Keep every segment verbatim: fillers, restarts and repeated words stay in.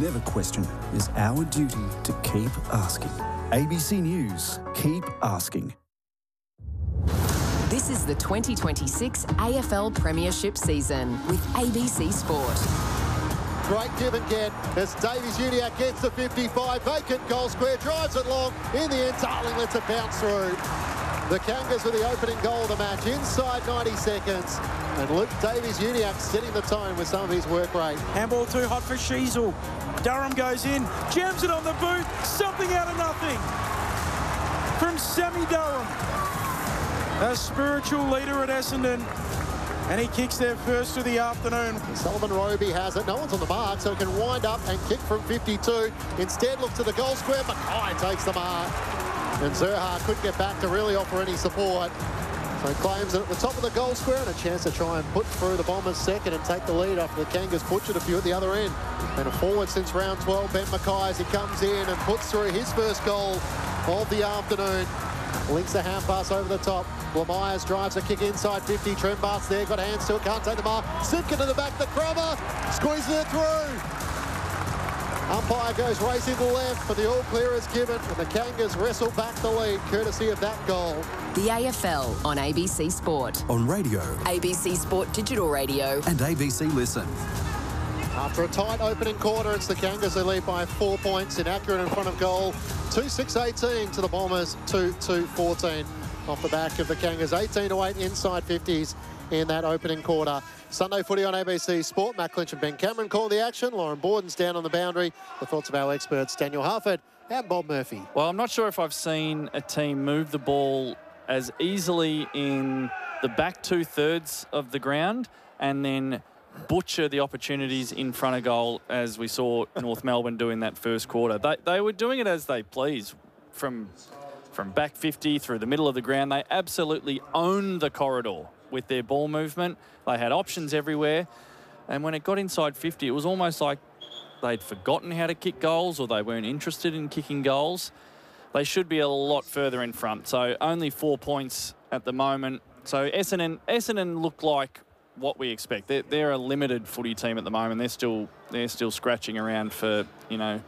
never question is our duty to keep asking. A B C News, keep asking. This is the twenty twenty-six A F L Premiership season with A B C Sport. Great give and get as Davies Uniacke gets the fifty-five. Vacant goal square, drives it long. In the end, Darling lets it bounce through. The Kangas with the opening goal of the match inside ninety seconds. And Luke Davies Uniacke setting the tone with some of his work rate. Handball too hot for Sheasel. Durham goes in, jams it on the boot. Something out of nothing from Sammy Durham, a spiritual leader at Essendon. And he kicks their first of the afternoon. Sullivan Roby has it. No one's on the mark, so he can wind up and kick from fifty-two. Instead, look to the goal square. Mackay takes the mark. And Zerha couldn't get back to really offer any support. So he claims it at the top of the goal square and a chance to try and put through the Bombers second and take the lead after the Kangas butchered a few at the other end. And a forward since round twelve, Ben Mackay, as he comes in and puts through his first goal of the afternoon. Links the hand pass over the top. Lamyers drives a kick inside fifty. Trembart's there, got hands to it, can't take the mark. Simpkin to the back, the Cromer squeezes it through. Umpire goes racing to the left, but the all clear is given, and the Kangas wrestle back the lead, courtesy of that goal. The A F L on A B C Sport. On radio. A B C Sport Digital Radio. And A B C Listen. After a tight opening quarter, it's the Kangas who lead by four points. Inaccurate in front of goal. two six eighteen to the Bombers, two two fourteen. Off the back of the Kangas, eighteen to eight inside fifties in that opening quarter. Sunday footy on A B C Sport. Matt Clinch and Ben Cameron call the action. Lauren Borden's down on the boundary. The thoughts of our experts, Daniel Harford and Bob Murphy. Well, I'm not sure if I've seen a team move the ball as easily in the back two-thirds of the ground and then butcher the opportunities in front of goal as we saw North Melbourne do in that first quarter. They, they were doing it as they please from, from back fifty through the middle of the ground. They absolutely owned the corridor with their ball movement. They had options everywhere. And when it got inside fifty, it was almost like they'd forgotten how to kick goals or they weren't interested in kicking goals. They should be a lot further in front. So only four points at the moment. So Essendon, Essendon look like what we expect. They're, they're a limited footy team at the moment. They're still they're still scratching around for, you know,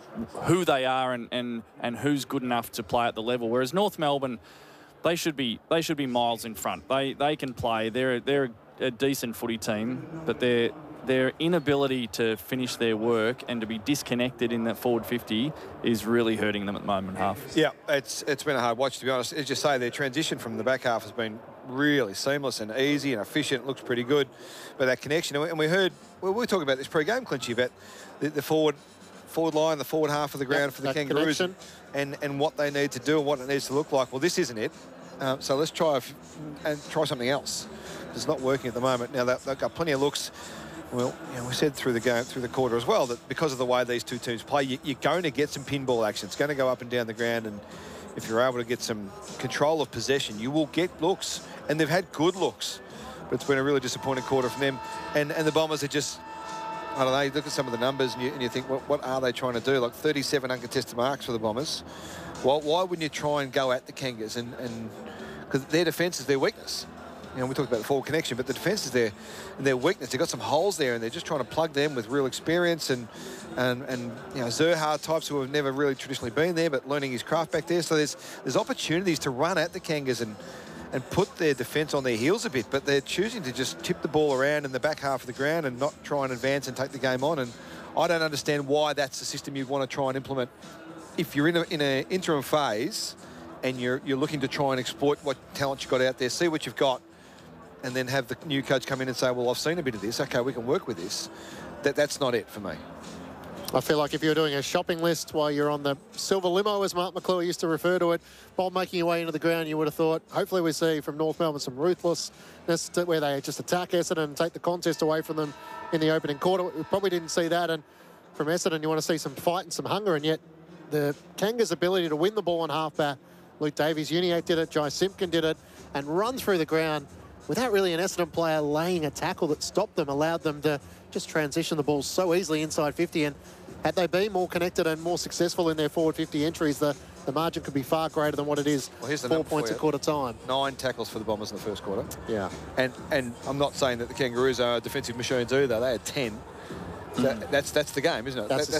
who they are and, and, and who's good enough to play at the level. Whereas North Melbourne, they should be they should be miles in front. They they can play. They're they're a decent footy team, but their their inability to finish their work and to be disconnected in that forward fifty is really hurting them at the moment. Half. Yeah, it's it's been a hard watch, to be honest. As you say, their transition from the back half has been really seamless and easy and efficient. It looks pretty good, but that connection, and we heard well, we were talking about this pre-game, Clinchy, about the, the forward. forward line, the forward half of the ground yep, for the Kangaroos and, and and what they need to do and what it needs to look like. Well, this isn't it. Uh, so let's try a f and try something else. It's not working at the moment. Now, they've got plenty of looks. Well, you know, we said through the game, through the quarter as well, that because of the way these two teams play, you, you're going to get some pinball action. It's going to go up and down the ground, and if you're able to get some control of possession, you will get looks. And they've had good looks, but it's been a really disappointing quarter from them. And, and the Bombers are just... I don't know, you look at some of the numbers and you, and you think, what, what are they trying to do? Like thirty-seven uncontested marks for the Bombers. Well, why wouldn't you try and go at the Kangas? And because their defence is their weakness. You know, we talked about the forward connection, but the defence is their, their weakness. They've got some holes there and they're just trying to plug them with real experience and, and, and you know, Zerha types who have never really traditionally been there, but learning his craft back there. So there's, there's opportunities to run at the Kangas and and put their defence on their heels a bit, but they're choosing to just tip the ball around in the back half of the ground and not try and advance and take the game on. And I don't understand why that's the system you want to try and implement. If you're in an in a interim phase and you're, you're looking to try and exploit what talent you've got out there, see what you've got, and then have the new coach come in and say, well, I've seen a bit of this, okay, we can work with this. That, that's not it for me. I feel like if you're doing a shopping list while you're on the silver limo, as Mark McClure used to refer to it, while making your way into the ground, you would have thought, hopefully we see from North Melbourne some ruthlessness to where they just attack Essendon and take the contest away from them in the opening quarter. We probably didn't see that. And from Essendon, you want to see some fight and some hunger. And yet the Kangas' ability to win the ball on halfback, Luke Davies Uniacke did it, Jai Simpkin did it, and run through the ground without really an Essendon player laying a tackle that stopped them, allowed them to just transition the ball so easily inside fifty. And had they been more connected and more successful in their forward fifty entries, the, the margin could be far greater than what it is. Well, here's the four points at quarter time. Nine tackles for the Bombers in the first quarter. Yeah. And and I'm not saying that the Kangaroos are defensive machines either. They had ten. So mm. That's that's the game, isn't it? That's that,